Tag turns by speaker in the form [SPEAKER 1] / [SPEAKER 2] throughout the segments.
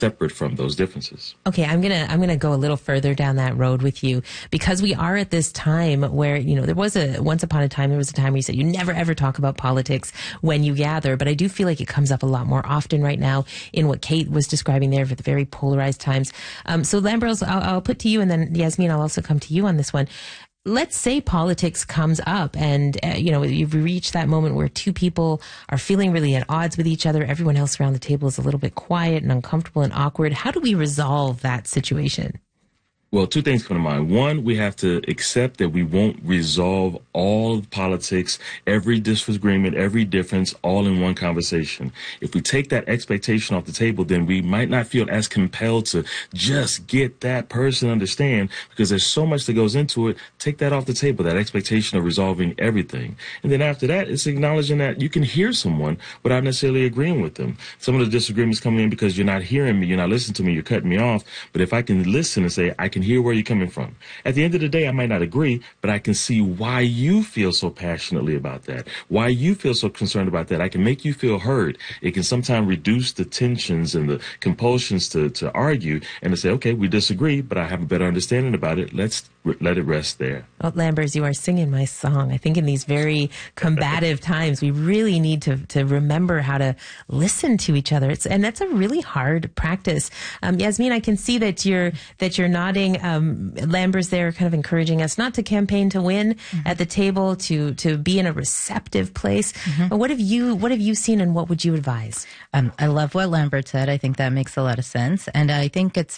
[SPEAKER 1] separate from those differences.
[SPEAKER 2] Okay, I'm gonna go a little further down that road with you, because we are at this time where, once upon a time there was a time where you said you never ever talk about politics when you gather, but I do feel like it comes up a lot more often right now in what Kate was describing there for the very polarized times. So Lambrose, I'll put to you, and then Yasmin, I'll also come to you on this one. Let's say politics comes up and, you've reached that moment where two people are feeling really at odds with each other. Everyone else around the table is a little bit quiet and uncomfortable and awkward. How do we resolve that situation?
[SPEAKER 1] Well, two things come to mind. One, we have to accept that we won't resolve all of politics, every disagreement, every difference, all in one conversation. If we take that expectation off the table, then we might not feel as compelled to just get that person to understand, because there's so much that goes into it. Take that off the table, that expectation of resolving everything. And then after that, it's acknowledging that you can hear someone without necessarily agreeing with them. Some of the disagreements come in because you're not hearing me, you're not listening to me, you're cutting me off. But if I can listen and say, I can hear where you're coming from. At the end of the day, I might not agree, but I can see why you feel so passionately about that, why you feel so concerned about that. I can make you feel heard. It can sometimes reduce the tensions and the compulsions to argue and to say, okay, we disagree, but I have a better understanding about it. Let's let it rest there.
[SPEAKER 2] Well, Lambers, you are singing my song. I think in these very combative times, we really need to remember how to listen to each other. And that's a really hard practice. Yasmin, I can see that you're nodding. Lambers there kind of encouraging us not to campaign to win at the table, to be in a receptive place. But what have you seen, and what would you advise?
[SPEAKER 3] I love what Lambert said. I think that makes a lot of sense. And I think it's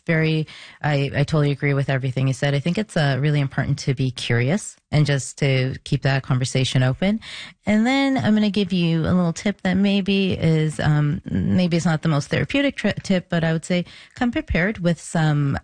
[SPEAKER 3] I totally agree with everything he said. I think it's really important to be curious and just to keep that conversation open. And then I'm going to give you a little tip that maybe is, maybe it's not the most therapeutic tip, but I would say come prepared with some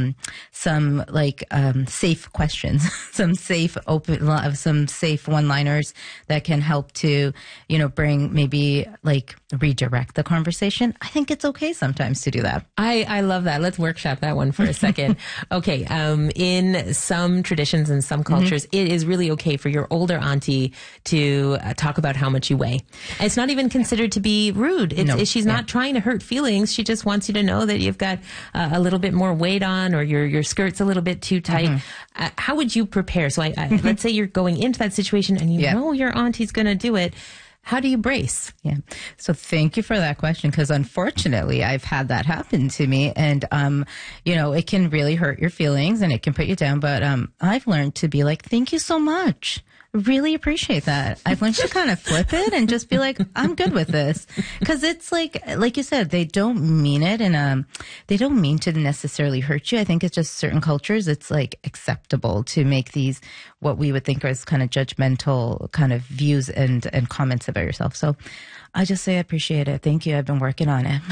[SPEAKER 3] safe questions, some safe one-liners that can help to, maybe redirect the conversation. I think it's okay sometimes to do that.
[SPEAKER 2] I love that. Let's workshop that one for a second. Okay. In some traditions and some cultures, it is really okay for your older auntie to talk about how much you weigh. And it's not even considered to be rude. She's not trying to hurt feelings. She just wants you to know that you've got a little bit more weight on, or your skirt's a little bit too tight. How would you prepare? So let's say you're going into that situation and you know your auntie's going to do it. How do you brace?
[SPEAKER 3] Yeah. So thank you for that question, because unfortunately I've had that happen to me, and, it can really hurt your feelings and it can put you down. But, I've learned to be like, thank you so much. Really appreciate that. I've learned to kind of flip it and just be like, I'm good with this. Cause it's like you said, they don't mean it, and they don't mean to necessarily hurt you. I think it's just certain cultures, it's like acceptable to make these, what we would think as kind of judgmental kind of views and comments about yourself. So I just say I appreciate it. Thank you. I've been working on it.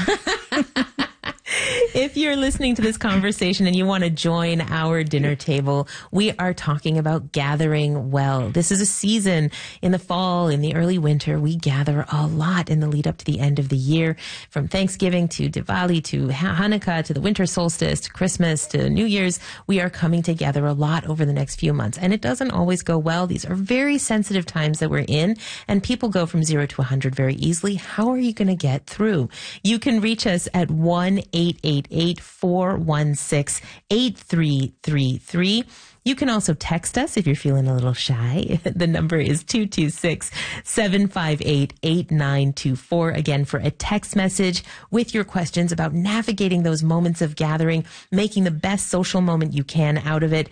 [SPEAKER 2] If you're listening to this conversation and you want to join our dinner table, we are talking about gathering well. This is a season in the fall, in the early winter. We gather a lot in the lead up to the end of the year, from Thanksgiving to Diwali to Hanukkah to the winter solstice to Christmas to New Year's. We are coming together a lot over the next few months, and it doesn't always go well. These are very sensitive times that we're in, and people go from 0 to 100 very easily. How are you going to get through? You can reach us at 1-888-416-8333. You can also text us if you're feeling a little shy. The number is 226-758-8924. Again, for a text message with your questions about navigating those moments of gathering, making the best social moment you can out of it,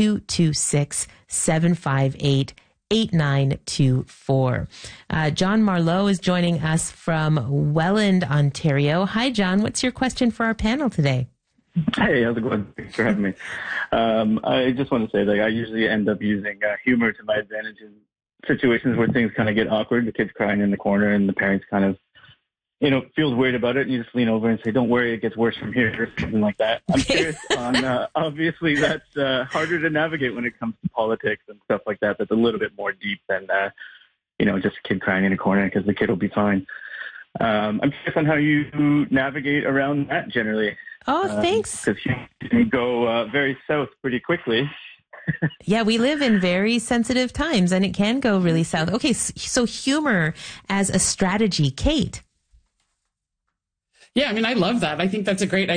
[SPEAKER 2] 226-758-8924. John Marlowe is joining us from Welland, Ontario. Hi, John. What's your question for our panel today?
[SPEAKER 4] Hey, how's it going? Thanks for having me. I just want to say that I usually end up using humor to my advantage in situations where things kind of get awkward. The kid's crying in the corner and the parents kind of, feels worried about it. And you just lean over and say, don't worry, it gets worse from here, or something like that. I'm curious on, obviously that's harder to navigate when it comes to politics and stuff like that. That's a little bit more deep than, just a kid crying in a corner, because the kid will be fine. I'm curious on how you navigate around that generally.
[SPEAKER 2] Oh, thanks.
[SPEAKER 4] Because you can go very south pretty quickly.
[SPEAKER 2] Yeah, we live in very sensitive times, and it can go really south. Okay, so humor as a strategy. Kate?
[SPEAKER 5] Yeah, I mean, I love that. I think that's a great